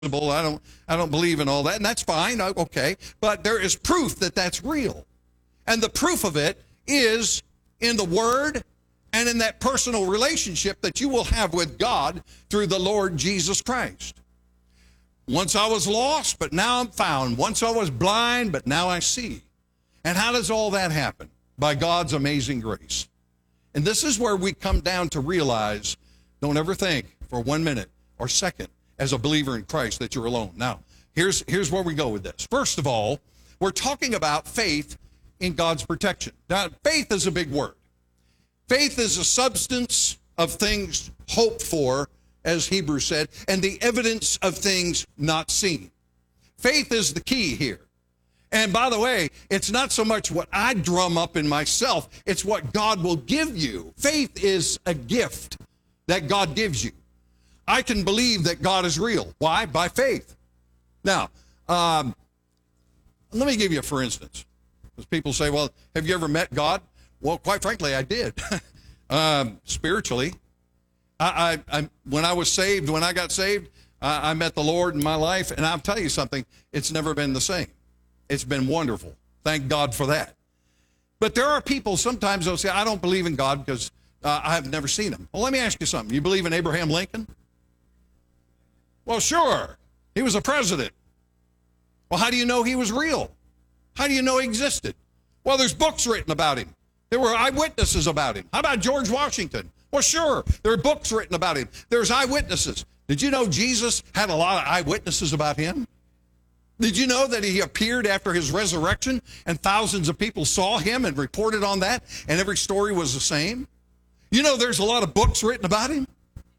I don't believe in all that, and that's fine. Okay, but there is proof that that's real, and the proof of it is in the Word and in that personal relationship that you will have with God through the Lord Jesus Christ. Once I was lost, but now I'm found. Once I was blind, but now I see. And how does all that happen? By God's amazing grace. And this is where we come down to realize, don't ever think for 1 minute or second as a believer in Christ that you're alone. Now, here's where we go with this. First of all, we're talking about faith in God's protection. Now, faith is a big word. Faith is a substance of things hoped for, as Hebrews said, and the evidence of things not seen. Faith is the key here. And by the way, it's not so much what I drum up in myself, it's what God will give you. Faith is a gift that God gives you. I can believe that God is real. Why? By faith. Now, let me give you a for instance. Because people say, well, have you ever met God? Well, quite frankly, I did. Spiritually. When I was saved, when I got saved, I met the Lord in my life, and I'll tell you something, it's never been the same. It's been wonderful. Thank God for that. But there are people, sometimes they'll say, I don't believe in God because I have never seen him. Well, let me ask you something. You believe in Abraham Lincoln? Well, sure. He was a president. Well, how do you know he was real? How do you know he existed? Well, there's books written about him. There were eyewitnesses about him. How about George Washington? Well, sure. There are books written about him. There's eyewitnesses. Did you know Jesus had a lot of eyewitnesses about him? Did you know that he appeared after his resurrection and thousands of people saw him and reported on that and every story was the same? You know there's a lot of books written about him?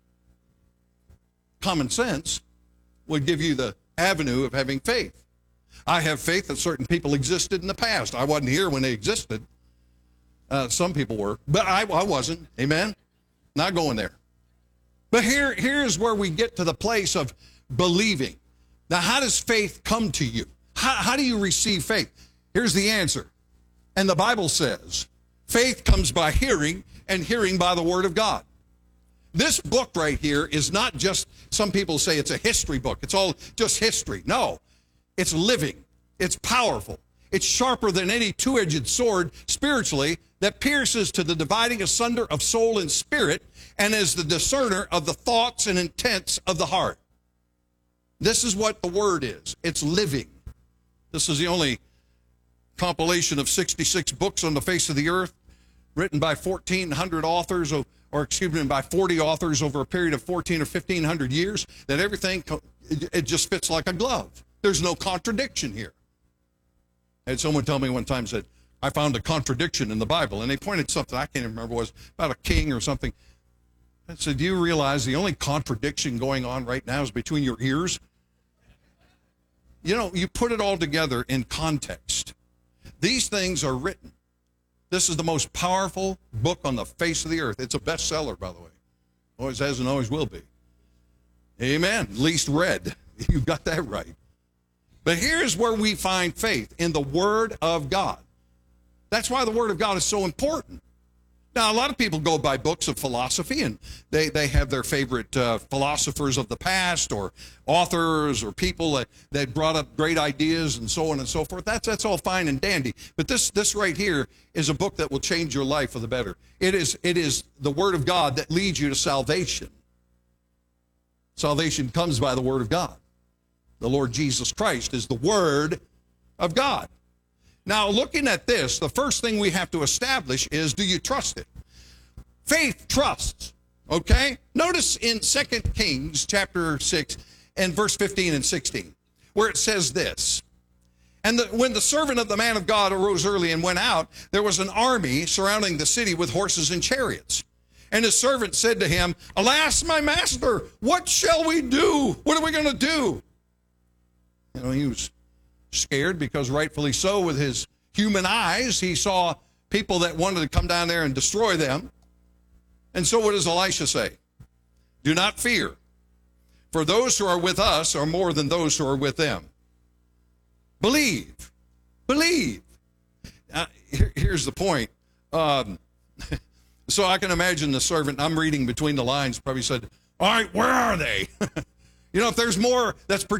Common sense would give you the avenue of having faith. I have faith that certain people existed in the past. I wasn't here when they existed. Some people were, but I wasn't. Amen? Not going there. But here's where we get to the place of believing. Now, how does faith come to you? How do you receive faith? Here's the answer. And the Bible says, faith comes by hearing, and hearing by the Word of God. This book right here is not just, some people say it's a history book. It's all just history. No, it's living. It's powerful. It's sharper than any two-edged sword spiritually that pierces to the dividing asunder of soul and spirit and is the discerner of the thoughts and intents of the heart. This is what the Word is. It's living. This is the only compilation of 66 books on the face of the earth written by 1,400 authors, by 40 authors over a period of 1,400 or 1,500 years, that everything, it just fits like a glove. There's no contradiction here. I had someone tell me one time, said, I found a contradiction in the Bible, and they pointed something, I can't even remember, was about a king or something. I said, do you realize the only contradiction going on right now is between your ears? You know, you put it all together in context. These things are written. This is the most powerful book on the face of the earth. It's a bestseller, by the way. Always has and always will be. Amen. Least read. You got that right. But here's where we find faith, in the Word of God. That's why the Word of God is so important. Now, a lot of people go by books of philosophy, and they have their favorite philosophers of the past, or authors, or people that brought up great ideas, and so on and so forth. That's all fine and dandy. But this right here is a book that will change your life for the better. It is the Word of God that leads you to salvation. Salvation comes by the Word of God. The Lord Jesus Christ is the Word of God. Now, looking at this, the first thing we have to establish is, do you trust it? Faith trusts, okay? Notice in 2 Kings chapter 6 and verse 15 and 16, where it says this, and when the servant of the man of God arose early and went out, there was an army surrounding the city with horses and chariots. And his servant said to him, alas, my master, what shall we do? What are we going to do? You know, he was scared because rightfully so, with his human eyes, he saw people that wanted to come down there and destroy them. And so what does Elisha say? Do not fear, for those who are with us are more than those who are with them. Believe. Believe. Here's the point. So I can imagine the servant, I'm reading between the lines, probably said, all right, where are they? You know, if there's more that's